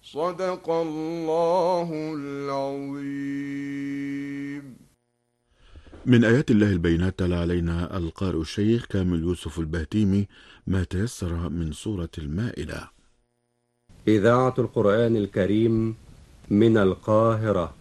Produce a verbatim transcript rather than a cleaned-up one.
صدق الله العظيم. من آيات الله البينات تلا علينا القارئ الشيخ كامل يوسف البهتيمي ما تيسر من سورة المائدة. إذاعة القرآن الكريم من القاهرة.